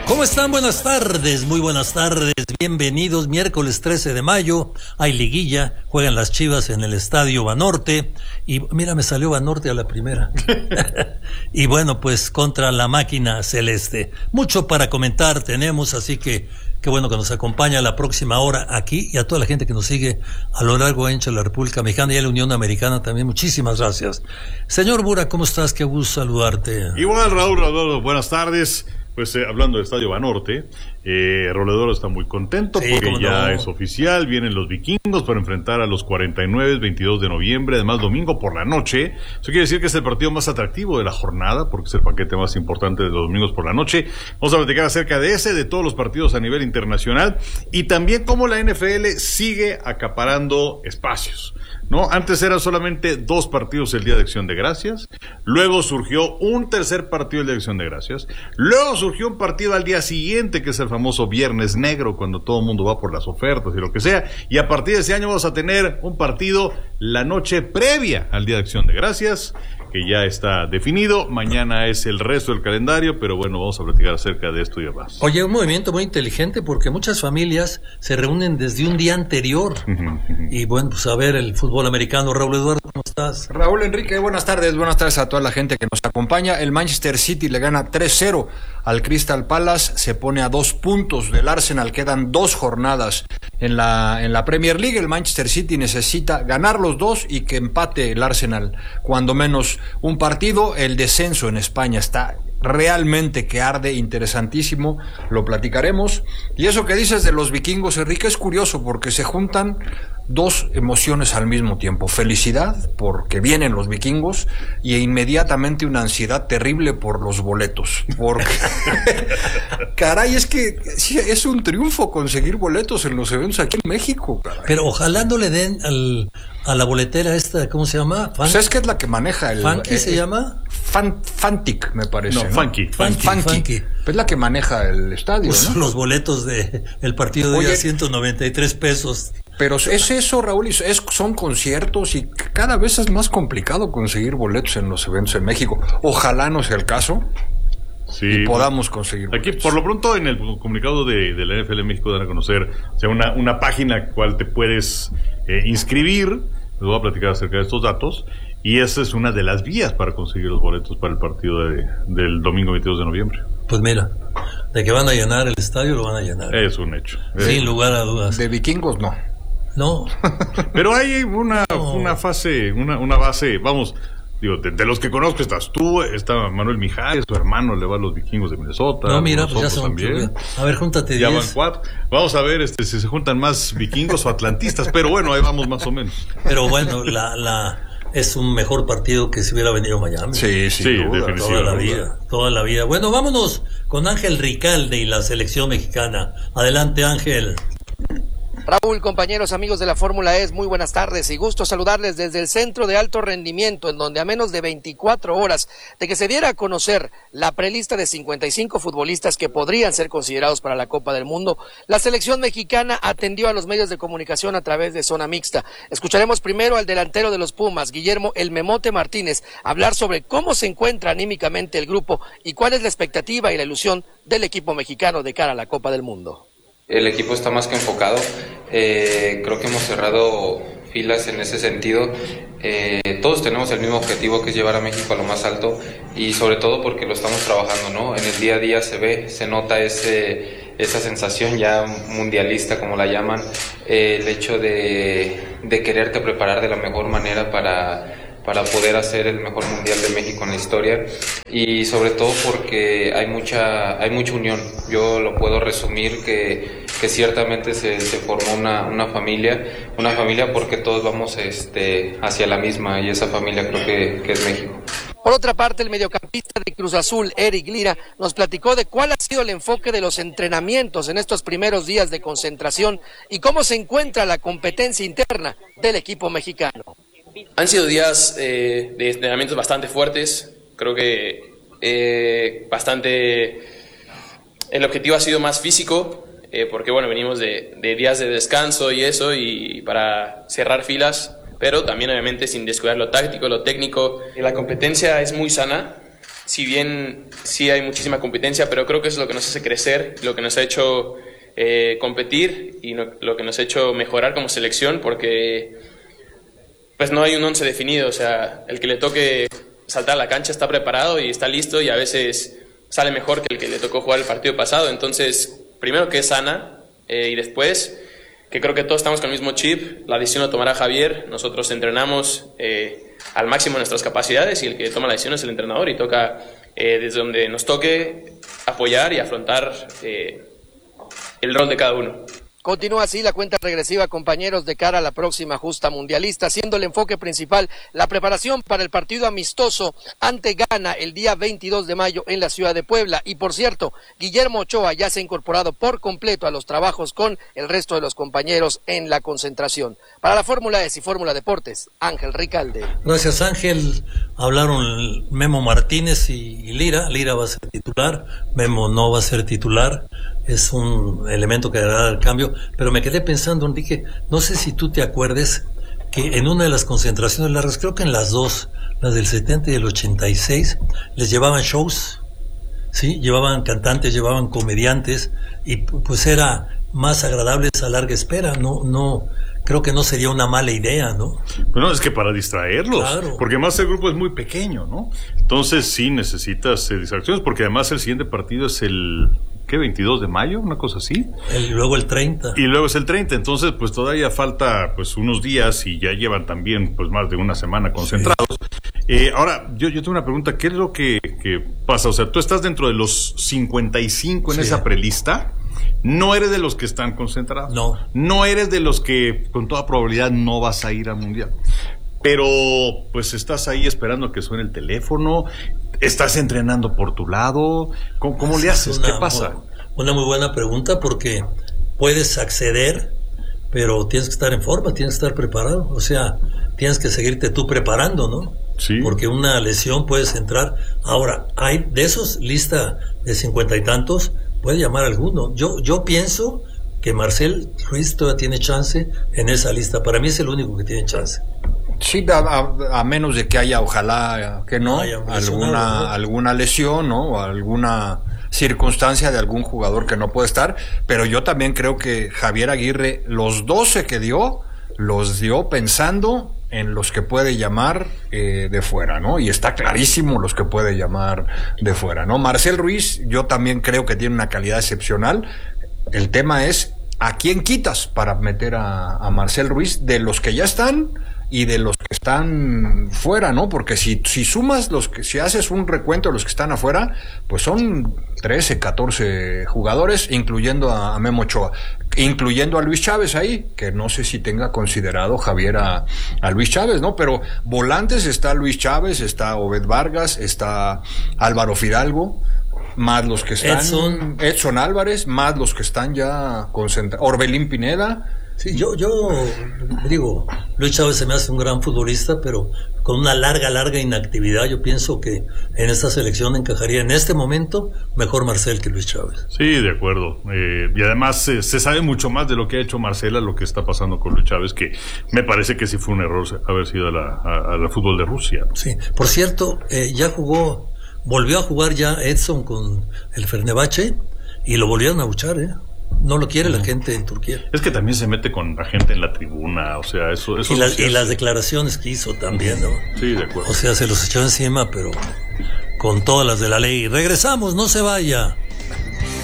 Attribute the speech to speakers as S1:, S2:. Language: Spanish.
S1: ¿Cómo están? Buenas tardes, muy buenas tardes, bienvenidos. Miércoles 13 de mayo, hay liguilla, juegan las Chivas en el Estadio Banorte, y mira, me salió Banorte a la primera. Y bueno, pues contra la máquina celeste. Mucho para comentar tenemos, así que qué bueno que nos acompaña la próxima hora aquí, y a toda la gente que nos sigue a lo largo y ancho de la República Mexicana y a la Unión Americana también. Muchísimas gracias. Señor Bura, ¿cómo estás? Qué gusto saludarte.
S2: Igual, Raúl, buenas tardes. Pues hablando del Estadio Banorte, Roledoro está muy contento porque ya es oficial, vienen los vikingos para enfrentar a los 49, 22 de noviembre, además domingo por la noche. Eso quiere decir que es el partido más atractivo de la jornada, porque es el paquete más importante de los domingos por la noche. Vamos a platicar acerca de de todos los partidos a nivel internacional, y también cómo la NFL sigue acaparando espacios, ¿no? Antes eran solamente 2 partidos el Día de Acción de Gracias, luego surgió un tercer partido el Día de Acción de Gracias, luego surgió un partido al día siguiente, que es el famoso Viernes Negro, cuando todo el mundo va por las ofertas y lo que sea, y a partir de ese año vamos a tener un partido la noche previa al Día de Acción de Gracias, que ya está definido. Mañana es el resto del calendario, pero bueno, vamos a platicar acerca de esto y demás.
S1: Oye, un movimiento muy inteligente, porque muchas familias se reúnen desde un día anterior. Y bueno, pues a ver el fútbol americano. Raúl Eduardo, ¿cómo estás?
S3: Raúl Enrique, buenas tardes a toda la gente que nos acompaña. El Manchester City le gana 3-0 al Crystal Palace, se pone a 2 puntos del Arsenal, quedan 2 jornadas en la Premier League. El Manchester City necesita ganar los 2 y que empate el Arsenal cuando menos un partido. El descenso en España está realmente que arde, interesantísimo, lo platicaremos. Y eso que dices de los vikingos, Enrique, es curioso porque se juntan 2 emociones al mismo tiempo: felicidad porque vienen los vikingos, y inmediatamente una ansiedad terrible por los boletos, porque caray, es que sí, es un triunfo conseguir boletos en los eventos aquí en México, caray.
S1: Pero ojalá no le den a la boletera esta, ¿cómo se llama?
S3: Pues es que es la que maneja el...
S1: ¿Funky se llama?
S3: Fantic, me parece.
S2: No, Funky.
S3: Es la que maneja el estadio,
S1: pues,
S3: ¿no?
S1: Los boletos de el partido de hoy a 193 pesos.
S3: Pero es eso, Raúl, son conciertos, y cada vez es más complicado conseguir boletos en los eventos en México. Ojalá no sea el caso. Sí, y podamos conseguir boletos.
S2: Aquí, por lo pronto, en el comunicado de la NFL en México dan a conocer, o sea, una página cual te puedes inscribir. Les voy a platicar acerca de estos datos, y esa es una de las vías para conseguir los boletos para el partido del domingo 22 de noviembre.
S1: Pues mira, de que van a llenar el estadio, lo van a llenar.
S2: Es un hecho.
S1: Sin lugar a dudas.
S3: De vikingos, no.
S1: No.
S2: Pero hay una base, vamos, digo, de los que conozco estás tú, está Manuel Mijares, tu hermano le va a los vikingos de Minnesota.
S1: No, mira, pues ya son también. A ver, júntate 10.
S2: Ya van 4. Vamos a ver si se juntan más vikingos o atlantistas, pero bueno, ahí vamos más o menos.
S1: Pero bueno, es un mejor partido que si hubiera venido Miami.
S2: Sí, definitivamente.
S1: Toda la vida. Bueno, vámonos con Ángel Ricalde y la selección mexicana. Adelante, Ángel.
S4: Raúl, compañeros, amigos de la Fórmula E, muy buenas tardes y gusto saludarles desde el Centro de Alto Rendimiento, en donde a menos de 24 horas de que se diera a conocer la prelista de 55 futbolistas que podrían ser considerados para la Copa del Mundo, la selección mexicana atendió a los medios de comunicación a través de Zona Mixta. Escucharemos primero al delantero de los Pumas, Guillermo El Memote Martínez, hablar sobre cómo se encuentra anímicamente el grupo y cuál es la expectativa y la ilusión del equipo mexicano de cara a la Copa del Mundo.
S5: El equipo está más que enfocado, creo que hemos cerrado filas en ese sentido. Todos tenemos el mismo objetivo, que es llevar a México a lo más alto, y sobre todo porque lo estamos trabajando, ¿no? En el día a día se nota esa sensación ya mundialista, como la llaman, el hecho de quererte preparar de la mejor manera para poder hacer el mejor mundial de México en la historia, y sobre todo porque hay mucha unión. Yo lo puedo resumir que ciertamente se formó una familia porque todos vamos hacia la misma, y esa familia creo que es México.
S4: Por otra parte, el mediocampista de Cruz Azul, Eric Lira, nos platicó de cuál ha sido el enfoque de los entrenamientos en estos primeros días de concentración y cómo se encuentra la competencia interna del equipo mexicano.
S6: Han sido días de entrenamientos bastante fuertes, creo que el objetivo ha sido más físico, porque bueno, venimos de días de descanso y eso, y para cerrar filas, pero también obviamente sin descuidar lo táctico, lo técnico. La competencia es muy sana, si bien sí hay muchísima competencia, pero creo que eso es lo que nos hace crecer, lo que nos ha hecho competir y lo que nos ha hecho mejorar como selección, porque pues no hay un 11 definido, o sea, el que le toque saltar a la cancha está preparado y está listo, y a veces sale mejor que el que le tocó jugar el partido pasado. Entonces, primero que es sana, y después que creo que todos estamos con el mismo chip. La decisión lo tomará Javier, nosotros entrenamos al máximo nuestras capacidades, y el que toma la decisión es el entrenador, y toca desde donde nos toque apoyar y afrontar el rol de cada uno.
S4: Continúa así la cuenta regresiva, compañeros, de cara a la próxima justa mundialista, siendo el enfoque principal la preparación para el partido amistoso ante Ghana el día 22 de mayo en la ciudad de Puebla. Y por cierto, Guillermo Ochoa ya se ha incorporado por completo a los trabajos con el resto de los compañeros en la concentración. Para la Fórmula S y Fórmula Deportes, Ángel Ricalde.
S1: Gracias, Ángel. Hablaron Memo Martínez y Lira. Lira va a ser titular, Memo no va a ser titular. Es un elemento que dará el cambio, pero me quedé pensando, Enrique, no sé si tú te acuerdes que en una de las concentraciones largas, creo que en las dos, las del 70 y el 86, les llevaban shows, ¿sí? Llevaban cantantes, llevaban comediantes, y pues era más agradable esa larga espera. No, creo que no sería una mala idea, ¿no?
S2: Bueno, es que para distraerlos,
S1: claro,
S2: porque además el grupo es muy pequeño, ¿no? Entonces sí necesitas distracciones, porque además el siguiente partido es el... ¿qué? 22 de mayo, una cosa así.
S1: Luego el 30.
S2: Y luego es el 30, entonces pues todavía falta pues unos días, y ya llevan también pues más de una semana concentrados. Sí. Ahora, yo tengo una pregunta, ¿qué es lo que pasa? O sea, tú estás dentro de los 55 en
S1: sí,
S2: esa prelista, no eres de los que están concentrados. No eres de los que con toda probabilidad no vas a ir al Mundial. Pero pues estás ahí esperando a que suene el teléfono, estás entrenando por tu lado, ¿cómo le haces? ¿Qué pasa?
S1: Una muy buena pregunta, porque puedes acceder, pero tienes que estar en forma, tienes que estar preparado, o sea, tienes que seguirte tú preparando, ¿no?
S2: Sí.
S1: Porque una lesión puedes entrar. Ahora, hay de esos lista de 50 y tantos, puede llamar alguno. Yo pienso que Marcel Ruiz todavía tiene chance en esa lista. Para mí es el único que tiene chance.
S3: Sí, a menos de que haya, ojalá que no, alguna lesión, ¿no? O alguna circunstancia de algún jugador que no puede estar. Pero yo también creo que Javier Aguirre, los 12 que dio, los dio pensando en los que puede llamar de fuera, ¿no? Y está clarísimo los que puede llamar de fuera, ¿no? Marcel Ruiz, yo también creo que tiene una calidad excepcional. El tema es, ¿a quién quitas para meter a Marcel Ruiz de los que ya están y de los que están fuera, ¿no? Porque si sumas si haces un recuento de los que están afuera, pues son 13, 14 jugadores, incluyendo a Memo Ochoa, incluyendo a Luis Chávez ahí, que no sé si tenga considerado Javier a Luis Chávez, ¿no? Pero volantes está Luis Chávez, está Obed Vargas, está Álvaro Fidalgo, más los que están Edson Álvarez, más los que están ya concentrados, Orbelín Pineda.
S1: Sí, yo digo, Luis Chávez se me hace un gran futbolista, pero con una larga inactividad. Yo pienso que en esta selección encajaría en este momento mejor Marcel que Luis Chávez.
S2: Sí, de acuerdo. Y además se sabe mucho más de lo que ha hecho Marcel a lo que está pasando con Luis Chávez, que me parece que sí fue un error haber sido al fútbol de Rusia.
S1: Sí, por cierto, volvió a jugar ya Edson con el Fenerbahce y lo volvieron a abuchar, No lo quiere la gente en Turquía.
S2: Es que también se mete con la gente en la tribuna, o sea, eso
S1: y las declaraciones que hizo también, ¿no?
S2: Sí, de acuerdo.
S1: O sea, se los echó encima, pero con todas las de la ley. Regresamos, no se vaya.